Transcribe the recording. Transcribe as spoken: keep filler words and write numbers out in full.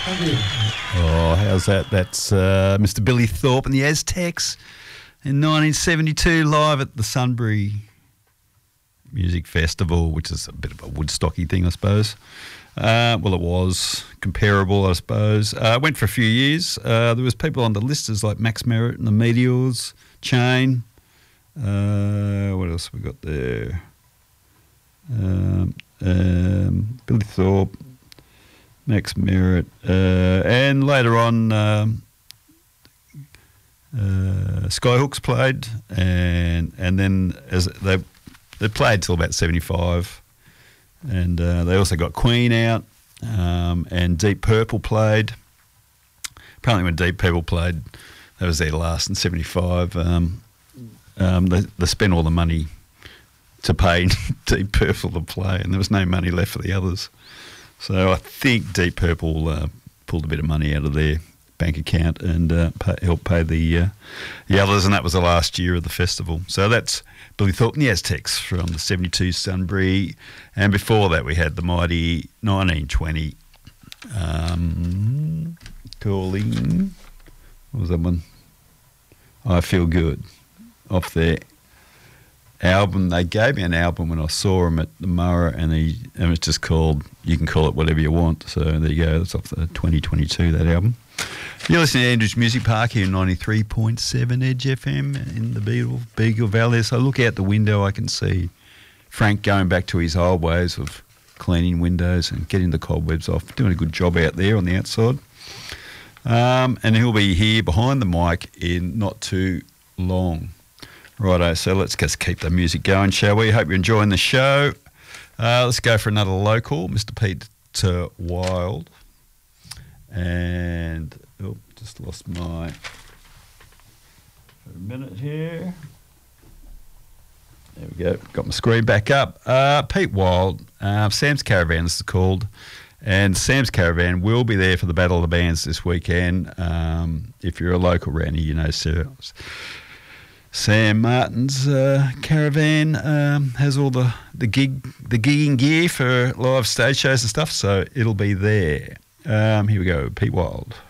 Oh, how's that? That's uh, Mister Billy Thorpe and the Aztecs in nineteen seventy-two, live at the Sunbury Music Festival, which is a bit of a Woodstocky thing, I suppose. Uh, well, it was comparable, I suppose. Uh, went for a few years. Uh, there was people on the listers like Max Merritt and the Meteors, Chain. Uh, what else we got there? Um, um, Billy Thorpe, Max Merritt, uh, and later on um, uh, Skyhooks played, and and then as they they played till about seventy-five, and uh, they also got Queen out, um, and Deep Purple played. Apparently, when Deep Purple played, that was their last in seventy-five. Um, um, they they spent all the money to pay Deep Purple to play, and there was no money left for the others. So I think Deep Purple uh, pulled a bit of money out of their bank account and uh, pay, helped pay the uh, the others, and that was the last year of the festival. So that's Billy Thorpe and the Aztecs from the seventy-two Sunbury, and before that we had the mighty nineteen twenty um, calling, what was that one? I Feel Good, off their album. They gave me an album when I saw him at the Murrah, and, he, and it's just called, you can call it whatever you want. So there you go, it's off the twenty twenty-two, that album. You're listening to Andrew's Music Park here, ninety-three point seven Edge F M in the Beagle, Beagle Valley. So I look out the window, I can see Frank going back to his old ways of cleaning windows and getting the cobwebs off, doing a good job out there on the outside. Um, and he'll be here behind the mic in not too long. Righto, so let's just keep the music going, shall we? Hope you're enjoying the show. Uh, let's go for another local, Mister Peter Wild. And, oh, just lost my, for a minute here. There we go, got my screen back up. Uh, Pete Wild, uh, Sam's Caravan, this is called. And Sam's Caravan will be there for the Battle of the Bands this weekend. Um, if you're a local around here, you know Sarah's. Sam Martin's uh, Caravan um, has all the, the gig the gigging gear for live stage shows and stuff, so it'll be there. Um, here we go, Pete Wild.